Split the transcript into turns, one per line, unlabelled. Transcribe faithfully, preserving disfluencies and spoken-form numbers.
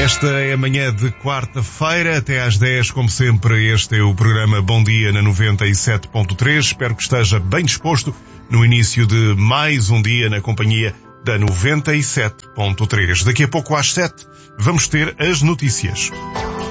Esta é a manhã de quarta-feira, até às dez, como sempre, este é o programa Bom Dia na noventa e sete ponto três. Espero que esteja bem disposto no início de mais um dia na companhia da noventa e sete ponto três. Daqui a pouco às sete vamos ter as notícias.